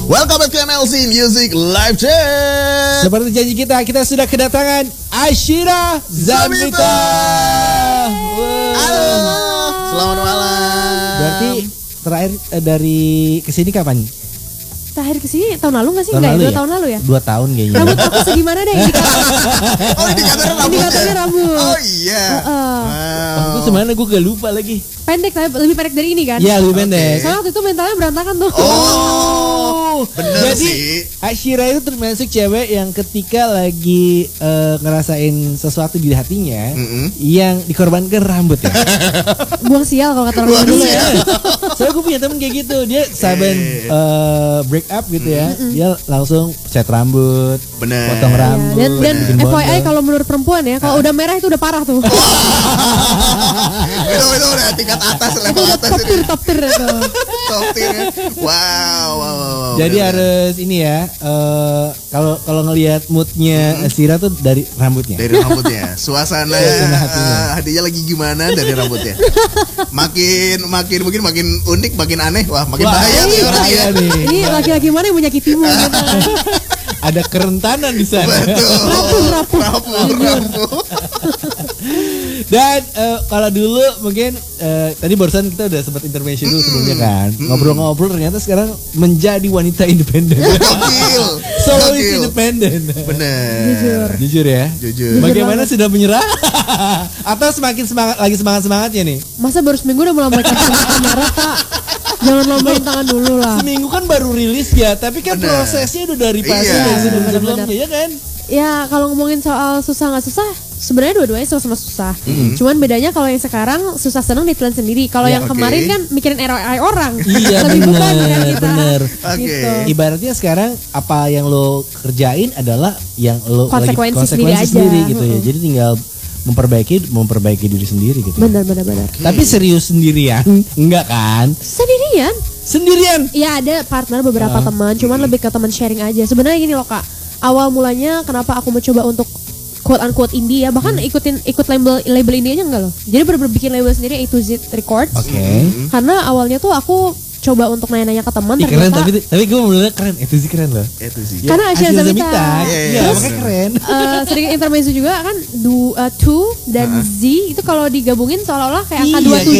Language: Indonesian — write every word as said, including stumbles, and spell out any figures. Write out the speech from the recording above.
Welcome back to M L C Music Live Chat. Seperti janji kita, kita sudah kedatangan Ashira Zamita. Halo, selamat malam. Berarti terakhir eh, dari kesini kapan? Terakhir kesini tahun lalu nggak sih? Tahun Enggak, lalu dua ya? tahun lalu ya? Dua tahun kayaknya. Rambut aku segimana deh? Indikator. Oh, indikatornya rambut. Indikatornya rambut. Oh iya. Uh-uh. Wow. Itu sebenarnya gue gak lupa lagi. Pendek tapi lebih pendek dari ini kan? Iya lebih pendek. Soalnya waktu itu mentalnya berantakan tuh. Oh, bener Jadi sih. Ashira itu termasuk cewek yang ketika lagi eh, ngerasain sesuatu di hatinya, Mm-mm. yang dikorbankan rambut ya. Buang sial kalau kata Buang orang dulu sial. ya. Soalnya gue punya temen kayak gitu, dia saben Eh. eh, break up gitu ya, dia langsung cat rambut, Bener. potong Ya, rambut, dan dan bikin F Y I bondol. kalau menurut perempuan ya, kalau udah merah itu udah parah tuh. itu itu udah tingkat atas, Itu level udah atas top ini. tier top tier itu. Top tier ya. Wow, wow, wow, wow. Jadi Bener, harus ini ya, eh, kalau kalau ngelihat moodnya Ashira tuh dari rambutnya. dari rambutnya, suasana Suasana hatinya. uh, hadiahnya lagi gimana dari rambutnya. Makin makin mungkin makin unik, makin aneh, wah makin Wah, bahaya nih iya, orang ya. bahaya nih. Ini laki-laki mana yang menyakitimu gitu. Ada kerentanan di sana. Betul. Rapuh, rapuh. rapuh, rapuh. Dan eh, kalau dulu mungkin eh, tadi barusan kita udah sempat intervention dulu sebelumnya kan, ngobrol-ngobrol ternyata sekarang menjadi wanita independen. Gokil. Solois Gokil. independen. Bener. Jujur. Jujur ya. Jujur. Bagaimana sudah menyerah? Atau semakin semangat lagi semangat semangatnya nih? Masa baru seminggu udah melambaikan kamera, Kak? Jangan lambain tangan dulu lah. Seminggu kan baru rilis ya, tapi kan Bener. prosesnya udah dari pasti Iya. dari sebelum Bener-bener. sebelumnya ya kan? Ya kalau ngomongin soal susah nggak susah, sebenarnya dua-duanya sama-sama susah. Cuman bedanya kalau yang sekarang susah senang ditelan sendiri. Kalau Ya, yang oke. kemarin kan mikirin R O I orang. Iya, Lebih beban bener, kan kita. bener. Oke. Gitu. Ibaratnya sekarang apa yang lo kerjain adalah yang lo Konsekuensi lagi sendiri aja. sendiri gitu ya. Mm-mm. Jadi tinggal memperbaiki memperbaiki diri sendiri gitu. Benar benar benar. Tapi serius sendirian enggak kan? Sendirian? Sendirian. Ya ada partner beberapa Ah. teman, cuman lebih ke teman sharing aja. Sebenarnya gini loh Kak, awal mulanya kenapa aku mencoba untuk quote unquote indie ya, bahkan ikutin ikut label label indie aja enggak loh. Jadi bener-bener bikin label sendiri A to Z Records. Oke. Karena awalnya tuh aku coba untuk nanya-nanya ke teman, Ih, keren ternyata tapi tapi gue menurutnya keren. Itu sih keren loh. Itu sih. Ya, Karena Ashira Ashira Zamita. Zamita. Iya, Iya, terus, makanya keren. Eh, sedikit intermezzo juga kan, du, uh, two dan Z itu kalau digabungin seolah-olah kayak angka Iya, dua puluh tujuh.